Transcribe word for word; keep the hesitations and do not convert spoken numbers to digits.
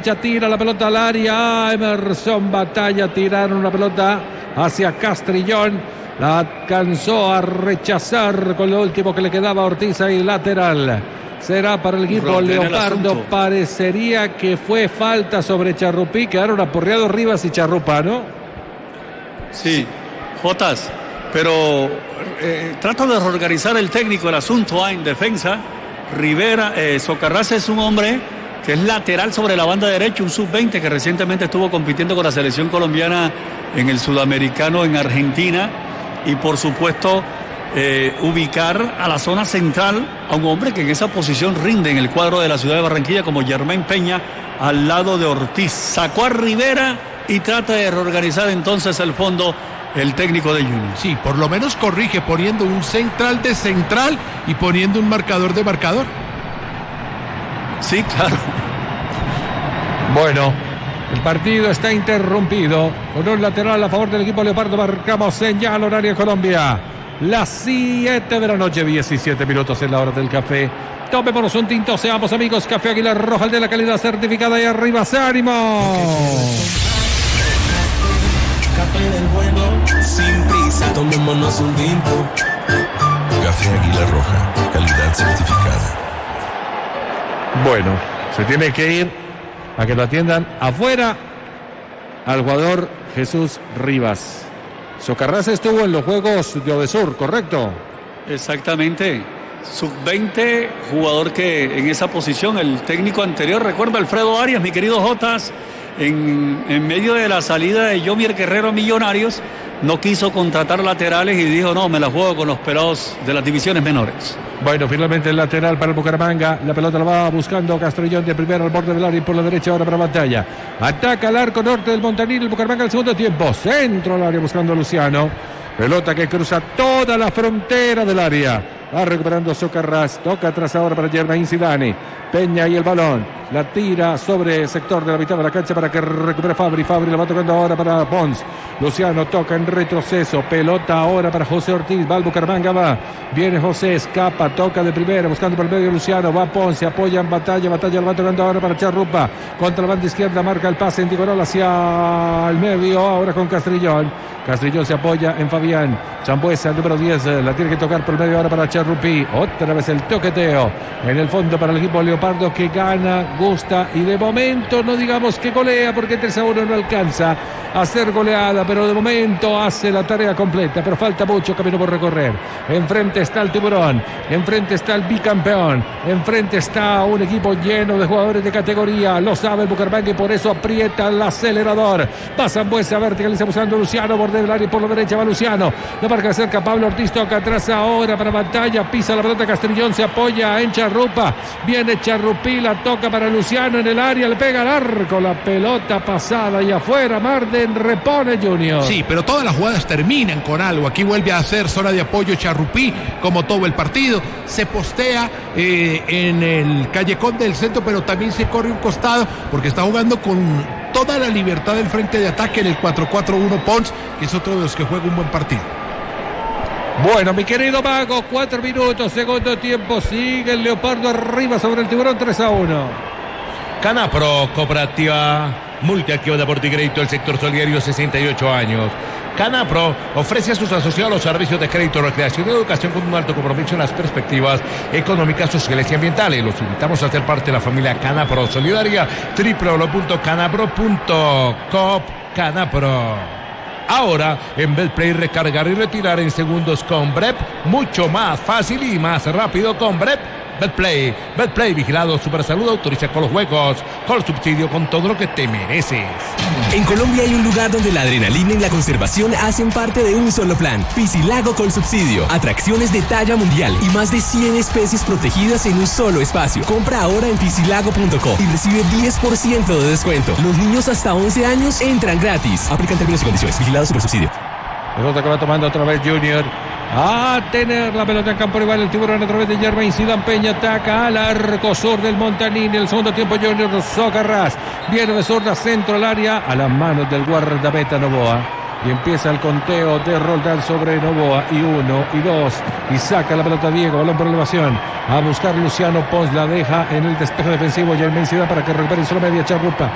derecha, tira la pelota al área. Emerson Batalla, tiraron una pelota hacia Castrillón. La alcanzó a rechazar con lo último que le quedaba a Ortiz ahí, lateral. Será para el equipo Leopardo. Parecería que fue falta sobre Charrupí. Quedaron aporreados Rivas y Charrupa, ¿no? Sí, Jotas. Pero eh, trata de reorganizar el técnico el asunto ah, en defensa. Rivera, eh, Socarrás es un hombre que es lateral sobre la banda derecha, un sub veinte que recientemente estuvo compitiendo con la selección colombiana en el sudamericano en Argentina. Y por supuesto eh, ubicar a la zona central a un hombre que en esa posición rinde en el cuadro de la ciudad de Barranquilla como Germán Peña al lado de Ortiz. Sacó a Rivera y trata de reorganizar entonces el fondo el técnico de Junior. Sí, por lo menos corrige poniendo un central de central y poniendo un marcador de marcador. Sí, claro. Bueno, el partido está interrumpido con un lateral a favor del equipo Leopardo. Marcamos señal horaria Colombia. Las siete de la noche, diecisiete minutos en la hora del café. Tomémonos un tinto, seamos amigos. Café Águila Roja, el de la calidad certificada. Y arriba, ánimo. Café del bueno, sin prisa, tomémonos un tinto. Café Águila Roja, calidad certificada. Bueno, se tiene que ir a que lo atiendan afuera al jugador Jesús Rivas. Socarrás estuvo en los Juegos de Odesur, ¿correcto? Exactamente. sub veinte, jugador que en esa posición, el técnico anterior, recuerdo Alfredo Arias, mi querido Jotas, en, en medio de la salida de Yomier Guerrero a Millonarios, no quiso contratar laterales y dijo, no, me la juego con los pelados de las divisiones menores. Bueno, finalmente el lateral para el Bucaramanga. La pelota la va buscando Castrillón de primera al borde del área y por la derecha ahora para Batalla. Ataca al arco norte del Montanil, el Bucaramanga al segundo tiempo. Centro al área buscando a Luciano. Pelota que cruza toda la frontera del área. Va recuperando Socarrás. Toca atrás ahora para Germain Zidane. Peña y el balón. La tira sobre el sector de la mitad de la cancha para que recupere Fabri. Fabri la va tocando ahora para Pons. Luciano toca en retroceso. Pelota ahora para José Ortiz. Va al Bucaramanga, va. Viene José, escapa, toca de primera, buscando por el medio Luciano. Va Pons, se apoya en Batalla. Batalla la va tocando ahora para Charrupa. Contra la banda izquierda, marca el pase en Tigorol hacia el medio. Ahora con Castrillón. Castrillón se apoya en Fabián. Chambuesa, el número diez, la tiene que tocar por el medio ahora para Charrupí. Otra vez el toqueteo en el fondo para el equipo Leopardo, que gana, gusta y de momento no digamos que golea, porque tres a uno no alcanza a ser goleada, pero de momento hace la tarea completa, pero falta mucho camino por recorrer. Enfrente está el Tiburón, enfrente está el bicampeón, enfrente está un equipo lleno de jugadores de categoría, lo sabe el Bucaramanga y por eso aprieta el acelerador. Va Sambuesa, verticaliza buscando Luciano, borde del área y por la derecha va Luciano, la marca cerca Pablo Ortiz, toca atrás ahora para Batalla, pisa la pelota Castrillón, se apoya en Charrupa, viene Charrupí, la toca para Luciano en el área, le pega al arco, la pelota pasada y afuera. Marden repone Junior. Sí, pero todas las jugadas terminan con algo. Aquí vuelve a hacer zona de apoyo Charrupí, como todo el partido. Se postea eh, en el callejón del centro, pero también se corre un costado, porque está jugando con toda la libertad del frente de ataque en el cuatro cuatro uno Pons, que es otro de los que juega un buen partido. Bueno, mi querido Mago, cuatro minutos, segundo tiempo, sigue el Leopardo arriba sobre el Tiburón, tres a uno. Canapro, cooperativa multiactiva de aporte y crédito del sector solidario, sesenta y ocho años. Canapro ofrece a sus asociados los servicios de crédito, recreación y educación con un alto compromiso en las perspectivas económicas, sociales y ambientales. Los invitamos a ser parte de la familia Canapro Solidaria, doble u doble u doble u punto canapro punto com. Canapro. Ahora, en Betplay, recargar y retirar en segundos con Brep, mucho más fácil y más rápido con Brep. Betplay, Betplay, vigilado Supersalud, autoriza con los juegos, con subsidio, con todo lo que te mereces. En Colombia hay un lugar donde la adrenalina y la conservación hacen parte de un solo plan. Piscilago con subsidio, atracciones de talla mundial y más de cien especies protegidas en un solo espacio. Compra ahora en piscilago punto co y recibe diez por ciento de descuento. Los niños hasta once años entran gratis. Aplican términos y condiciones. Vigilado Supersubsidio. Pelota que va tomando otra vez Junior. A tener la pelota en campo rival el Tiburón a través de Germain Zidane. Peña ataca al arco sur del Montanín. El segundo tiempo Junior Socarrás viene de zurda, centro al área, a las manos del guardameta Novoa. Y empieza el conteo de Roldán sobre Novoa. Y uno, y dos. Y saca la pelota Diego. Balón por elevación. A buscar Luciano Pons. La deja en el despeje defensivo Germain Zidane para que recupere en solo media Charrupa.